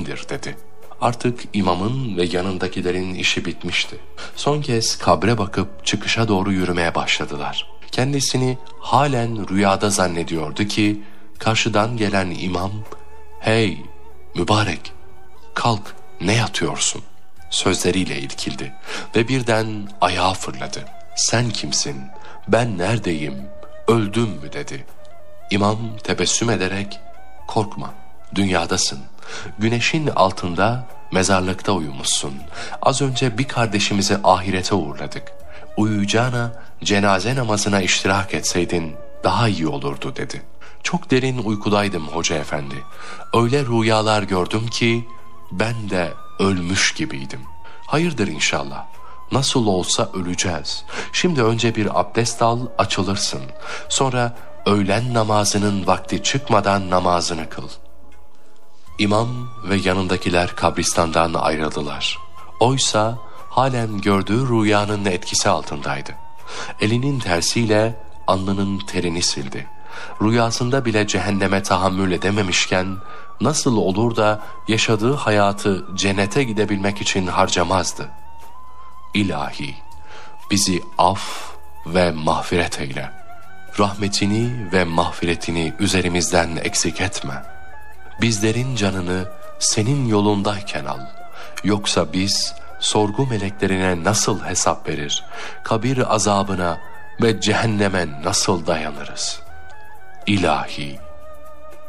bilir dedi. Artık imamın ve yanındakilerin işi bitmişti. Son kez kabre bakıp çıkışa doğru yürümeye başladılar. Kendisini halen rüyada zannediyordu ki karşıdan gelen imam, "Hey mübarek, kalk, ne yatıyorsun?" sözleriyle irkildi ve birden ayağa fırladı. "Sen kimsin? Ben neredeyim? Öldüm mü?" dedi. İmam tebessüm ederek, "Korkma, dünyadasın. Güneşin altında, mezarlıkta uyumuşsun. Az önce bir kardeşimizi ahirete uğurladık. Uyuyacağına cenaze namazına iştirak etseydin daha iyi olurdu" dedi. "Çok derin uykudaydım hoca efendi. Öyle rüyalar gördüm ki ben de ölmüş gibiydim." "Hayırdır inşallah. Nasıl olsa öleceğiz. Şimdi önce bir abdest al, açılırsın. Sonra öğlen namazının vakti çıkmadan namazını kıl." İmam ve yanındakiler kabristandan ayrıldılar. Oysa halen gördüğü rüyanın etkisi altındaydı. Elinin tersiyle alnının terini sildi. Rüyasında bile cehenneme tahammül edememişken nasıl olur da yaşadığı hayatı cennete gidebilmek için harcamazdı? "İlahi, bizi af ve mağfiret eyle. Rahmetini ve mağfiretini üzerimizden eksik etme. Bizlerin canını senin yolundayken al. Yoksa biz sorgu meleklerine nasıl hesap verir, kabir azabına ve cehenneme nasıl dayanırız? İlahi,